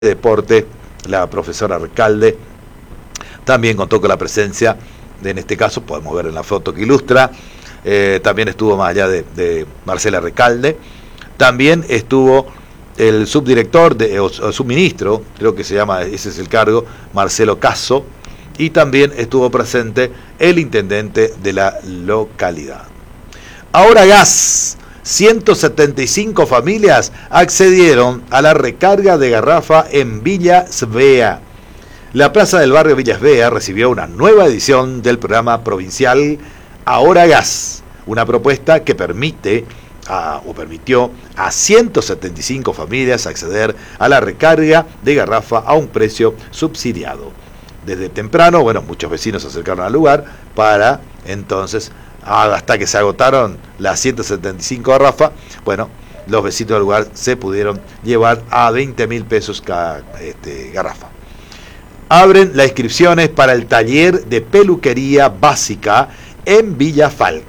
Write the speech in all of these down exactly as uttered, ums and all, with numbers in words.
Deporte, la profesora Recalde, también contó con la presencia, de, en este caso, podemos ver en la foto que ilustra, eh, también estuvo más allá de, de Marcela Recalde, también estuvo el subdirector, de, o, o subministro, creo que se llama, ese es el cargo, Marcelo Caso, y también estuvo presente el intendente de la localidad. Ahora Gas. ciento setenta y cinco familias accedieron a la recarga de garrafa en Villa Svea. La plaza del barrio Villa Svea recibió una nueva edición del programa provincial Ahora Gas, una propuesta que permite a, o permitió a ciento setenta y cinco familias acceder a la recarga de garrafa a un precio subsidiado. Desde temprano, bueno, muchos vecinos se acercaron al lugar para entonces, hasta que se agotaron las ciento setenta y cinco garrafas, bueno, los vecinos del lugar se pudieron llevar a veinte mil pesos cada este, garrafa. Abren las inscripciones para el taller de peluquería básica en Villa Falck.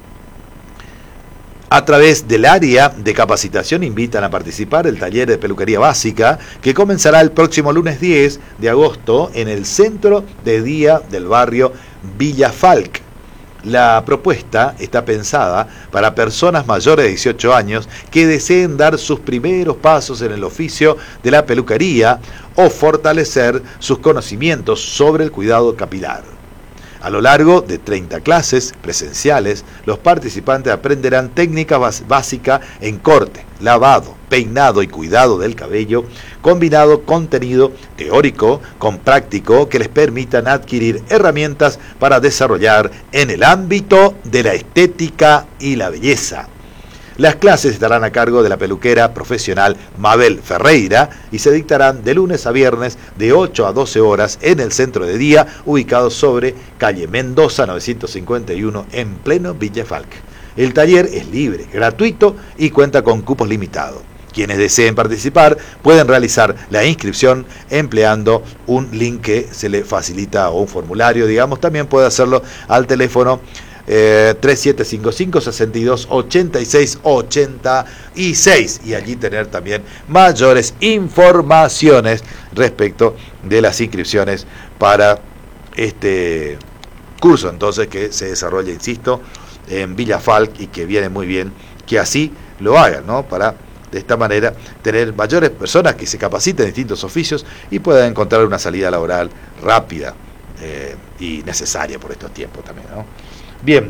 A través del área de capacitación invitan a participar el taller de peluquería básica que comenzará el próximo lunes diez de agosto en el centro de día del barrio Villa Falck. La propuesta está pensada para personas mayores de dieciocho años que deseen dar sus primeros pasos en el oficio de la peluquería o fortalecer sus conocimientos sobre el cuidado capilar. A lo largo de treinta clases presenciales, los participantes aprenderán técnicas básicas en corte, lavado, peinado y cuidado del cabello, combinado contenido teórico con práctico que les permitan adquirir herramientas para desarrollar en el ámbito de la estética y la belleza. Las clases estarán a cargo de la peluquera profesional Mabel Ferreira y se dictarán de lunes a viernes de ocho a doce horas en el centro de día, ubicado sobre calle Mendoza novecientos cincuenta y uno en pleno Villa Falck. El taller es libre, gratuito y cuenta con cupos limitados. Quienes deseen participar pueden realizar la inscripción empleando un link que se le facilita o un formulario, digamos. También puede hacerlo al teléfono Eh, tres siete cinco cinco, seis dos, ocho seis ocho seis y allí tener también mayores informaciones respecto de las inscripciones para este curso entonces que se desarrolla, insisto, en Villa Falck y que viene muy bien que así lo hagan, ¿no? Para de esta manera tener mayores personas que se capaciten en distintos oficios y puedan encontrar una salida laboral rápida eh, y necesaria por estos tiempos también, ¿no? Bien,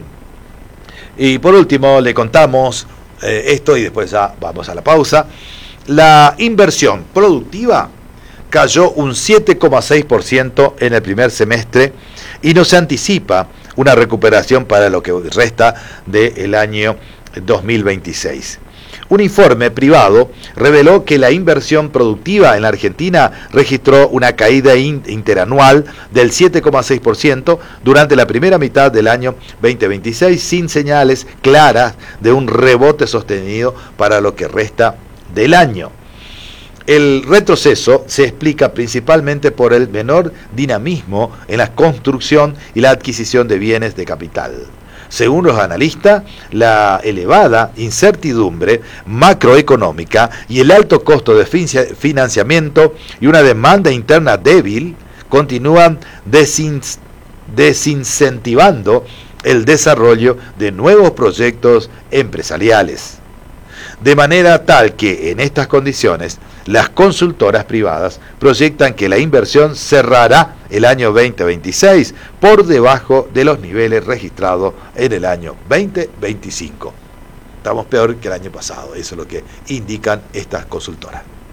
y por último le contamos eh, esto y después ya vamos a la pausa. La inversión productiva cayó un siete coma seis por ciento en el primer semestre y no se anticipa una recuperación para lo que resta del año dos mil veintiséis. Un informe privado reveló que la inversión productiva en la Argentina registró una caída interanual del siete coma seis por ciento durante la primera mitad del año veinte veintiséis, sin señales claras de un rebote sostenido para lo que resta del año. El retroceso se explica principalmente por el menor dinamismo en la construcción y la adquisición de bienes de capital. Según los analistas, la elevada incertidumbre macroeconómica y el alto costo de financiamiento y una demanda interna débil continúan desin- desincentivando el desarrollo de nuevos proyectos empresariales. De manera tal que en estas condiciones, las consultoras privadas proyectan que la inversión cerrará el año veinte veintiséis por debajo de los niveles registrados en el año veinte veinticinco. Estamos peor que el año pasado, eso es lo que indican estas consultoras.